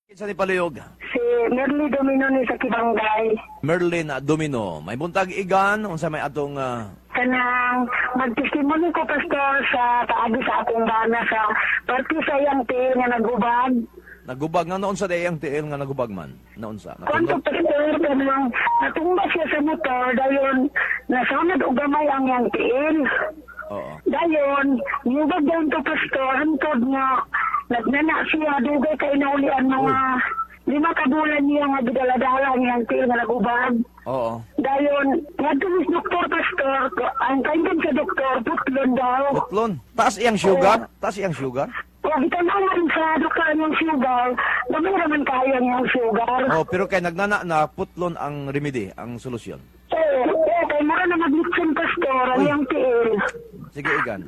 Sa ni paluyog. Si Merly Domino ni sa Kibanggay. Merlin Domino. May buntag igan unsa may atong Kanang magtestimony ko, Pastor, sa paagi sa akong bana sa party sa iyang tiil nga nagubad. nagubag nga noon sa dayang tiil nga nagubag man. Naunsa? Kwanto, Pastor, kanang natumba siya sa motor, dayon nasunod og gamay ang iyang tiil. Oo. Dayon, niyubag dayon to, Pastor, hantod nga nagnana siya, dugay kay naulian mga 5 kabulan niya nga bidala-dala niyang tiil nga nagubad. Oo. Dayon, nagtumis doktor, Pastor, ang kaindan sa doktor, putlon daw. Putlon. Taas iyang sugar? Taas iyang sugar? O, itanawan sa doktor niyang sugar, dami naman kaya niyang sugar. Oh, pero kay nagnana na putlon ang remedy, ang solusyon. Kay mara na maglitsin, Pastor, ang iyang tiil. Sige igan.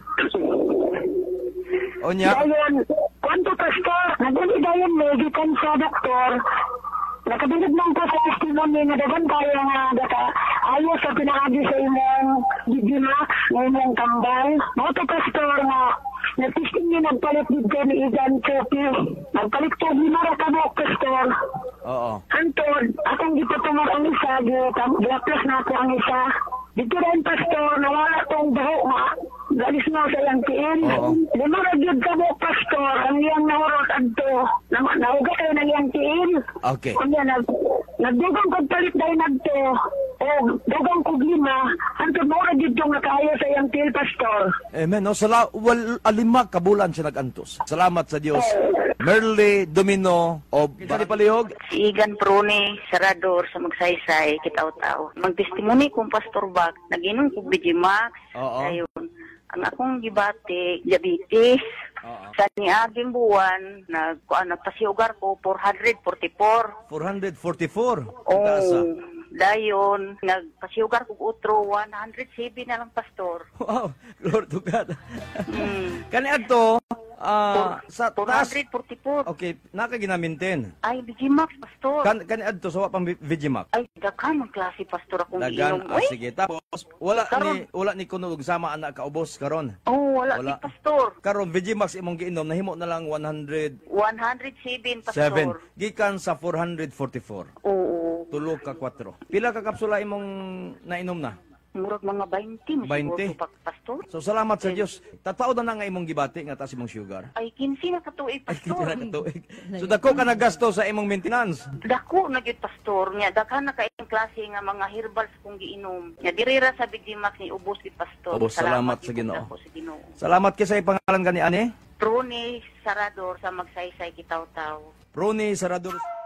Onya. Dayon, kwanto, Pastor, naguli dayon gikan sa doktor, nakabilib lang ko sa testimony na dagan kaya nga daka ayaw sa pinakagi sa imong Digimax, na imong kambal. Mga to, Pastor, nga natisting niya nagpalit dito ni Igan Chopi. Nagpalit ko, ginara ka mo, Pastor. Oo. Antod, akong gipatumar ang isa, gilaplas na ako ang isa. Dito rin, Pastor, nawala tong baho nga. Galis mo sa iyang tiil. Oo. Lima na gyud ka mo, Pastor, ang iyang nahurot adto. Nauga kayo ng iyang tiil. Okay. Kunya, nagdugang kong palit dahil nagto. O, dugang kong 5. Antod mo na dito nga kaya sa iyang tiil, Pastor. Amen. No, alima kabulan siya nagantos. Salamat sa Dios. Merly Domino o Sa ni paluyog. Si Igan Prone, Sarador sa Magsaysay, Kitaw-Taw. Magtestimony kong Pastor Bak, naginom ko Digimax. Oo. Ayun. Ang akong gibati, diabetes. Oo. Sa niaging buwan, nagpasiugar ko 444. 444. Oh, Taasa. dayon, nagpasiugar ko utro 107 na lang, Pastor. Wow. Lord to God. Hmm. Kani adto sa taas. 444. Okay, nakaginamintin. Ay, Digimax, Pastor. Kani adto sa pang Vigimax. Ay, daghan ang klase, Pastor, akong Dagan, giinom. Uy, sige. Tapos, wala ni kunog sama anak kaubos karon. oh, wala, Wala. ni Pastor. Karon Vigimax imong giinom nahimo na lang 107. 107, Pastor. Gikan sa 444. Oo. Tulo ka 4. Pila ka kapsula imong nainom na? Murag mga 20. 20. Pastor. So salamat sa Dios. Tatao na nga imong gibati nga taas imong sugar. Ay, 15 na katuig, Ay, Pastor. kita na katuig. So dako ka nagasto sa imong maintenance. Dako na gyud, Pastor. Nya daghan na kaayong klase nga mga herbals kung giinom. Nya dirira sa Bigimax ni ubos gid, Pastor. Ubos, salamat sa gyud Ginoo. ako sa Ginoo. Salamat kay sa pangalan kani ani. Prone Sarador sa Magsaysay, Kitaw-Taw. Roni Sarador.